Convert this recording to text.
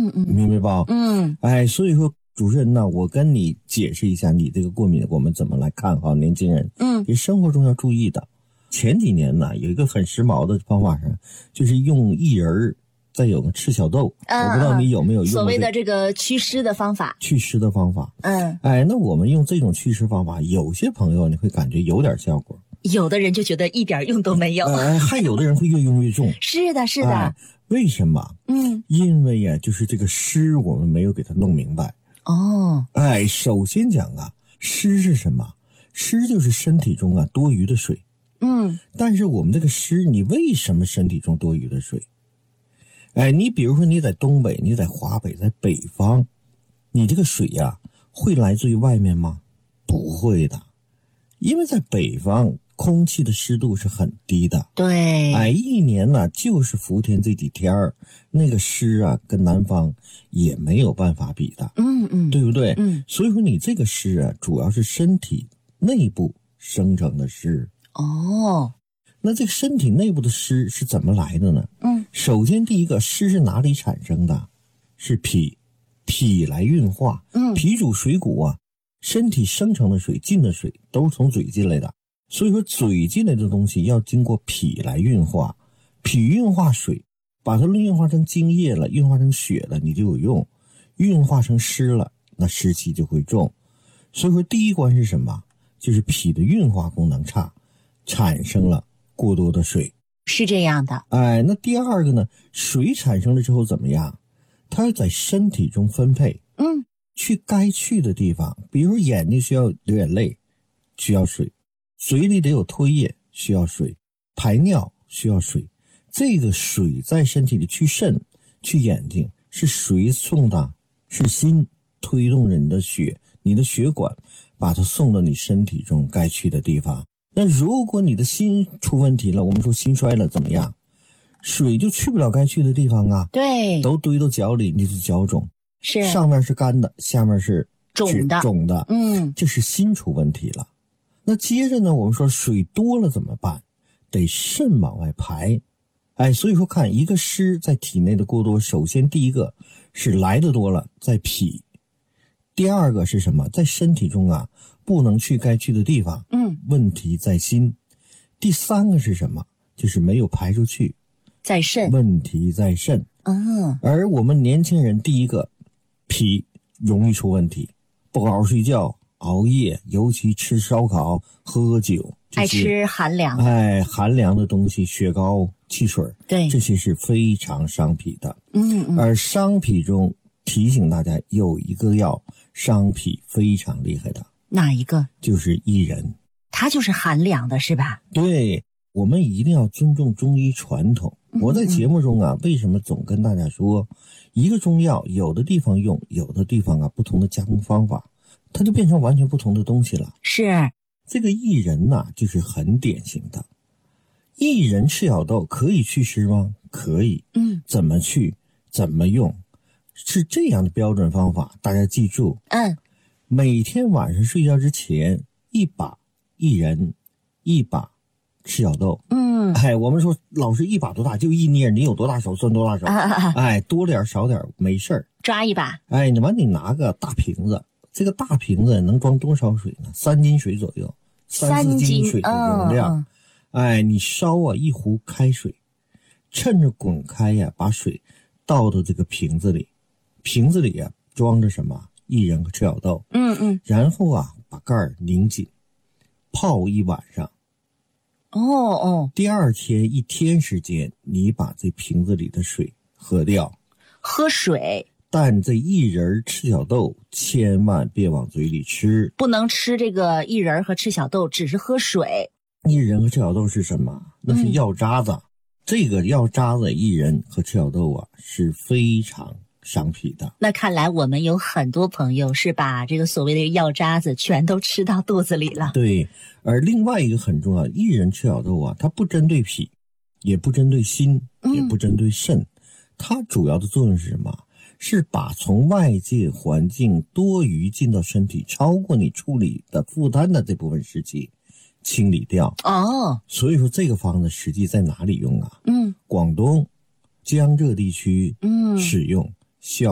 明白吧？所以说主持人呢，我跟你解释一下你这个过敏我们怎么来看哈，年轻人你生活中要注意的。前几年呢有一个很时髦的方法上，就是用薏仁再有个赤小豆，我不知道你有没有用过所谓的这个祛湿的方法。 那我们用这种祛湿方法，有些朋友你会感觉有点效果， 有的人就觉得一点用都没有， 还有的人会越用越重。 是的是的， 为什么？因为呀，就是这个湿我们没有给它弄明白。首先讲啊，湿是什么？湿就是身体中啊多余的水。但是我们这个湿，你为什么身体中多余的水？你比如说你在东北，你在华北，在北方，你这个水呀，会来自于外面吗？不会的，因为在北方空气的湿度是很低的。 对， 一年呢就是伏天这几天那个湿啊跟南方也没有办法比的。对不对？所以说你这个湿啊，主要是身体内部生成的湿。那这个身体内部的湿是怎么来的呢？首先第一个，湿是哪里产生的？是脾，脾来运化。脾主水谷啊，身体生成的水进的水都是从嘴进来的，所以说嘴进来的东西要经过脾来运化，脾运化水，把它运化成精液了，运化成血了，你就有用；运化成湿了，那湿气就会重。所以说第一关是什么？就是脾的运化功能差，产生了过多的水。 是这样的。 那第二个呢，水产生了之后怎么样？它要在身体中分配，去该去的地方。比如眼睛需要流眼泪，需要水；嘴里得有唾液，需要水；排尿需要水。这个水在身体里去肾、去眼睛，是谁送的？是心推动着你的血，你的血管把它送到你身体中该去的地方。那如果你的心出问题了，我们说心衰了怎么样？水就去不了该去的地方啊。 对， 都堆到脚里，你是脚肿， 是上面是干的，下面是肿的。 这是心出问题了。那接着呢，我们说水多了怎么办？得肾往外排。所以说看一个湿在体内的过多，首先第一个是来的多了，在脾；第二个是什么？在身体中啊不能去该去的地方，问题在心；第三个是什么？就是没有排出去， 在肾， 问题在肾。而我们年轻人第一个脾容易出问题，不好好睡觉，熬夜，尤其吃烧烤喝酒， 爱吃寒凉， 寒凉的东西，雪糕汽水， 对， 这些是非常伤脾的。而伤脾中提醒大家有一个药伤脾非常厉害的。 哪一个？ 就是薏仁， 它就是寒凉的是吧？ 对，我们一定要尊重中医传统。我在节目中啊，为什么总跟大家说，一个中药有的地方用，有的地方啊不同的加工方法，它就变成完全不同的东西了。 是， 这个薏仁呐，就是很典型的。薏仁赤小豆可以祛湿吗？可以。怎么去？怎么用？是这样的标准方法，大家记住。每天晚上睡觉之前，一把薏仁，一把赤小豆。我们说老师一把多大？就一捏，你有多大手算多大手。多点少点没事儿， 抓一把。 你拿个大瓶子，这个大瓶子能装多少水呢？3斤水左右，3、4斤水的容量。你烧啊一壶开水，趁着滚开呀，把水倒到这个瓶子里，瓶子里啊装着什么？薏仁和赤小豆。然后啊把盖儿拧紧，泡一晚上。第二天1天时间，你把这瓶子里的水喝掉。 喝水， 但这薏仁赤小豆千万别往嘴里吃， 不能吃这个薏仁和赤小豆，只是喝水。 薏仁和赤小豆是什么？那是药渣子。这个药渣子薏仁和赤小豆啊是非常伤脾的。 那看来我们有很多朋友是把这个所谓的药渣子全都吃到肚子里了。 对，而另外一个很重要，薏仁赤小豆啊，它不针对脾，也不针对心，也不针对肾，它主要的作用是什么？是把从外界环境多余进到身体超过你处理的负担的这部分湿气清理掉。所以说这个方子实际在哪里用啊？广东江浙地区使用，效